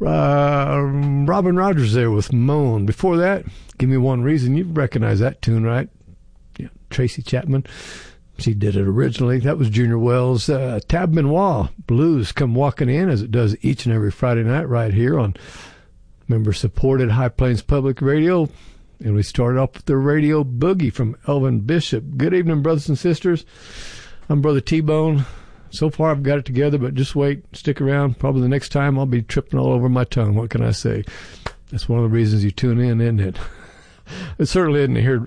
Robin Rogers there with Moan. Before that, Give Me One Reason. You recognize that tune, right? Yeah, Tracy Chapman. She did it originally. That was Junior Wells. Tab Benoit, Blues, come walking in, as it does each and every Friday night right here on member-supported High Plains Public Radio. And we started off with the Radio Boogie from Elvin Bishop. Good evening, brothers and sisters. I'm Brother T-Bone. So far, I've got it together, but just wait. Stick around. Probably the next time, I'll be tripping all over my tongue. What can I say? That's one of the reasons you tune in, isn't it? It certainly isn't to hear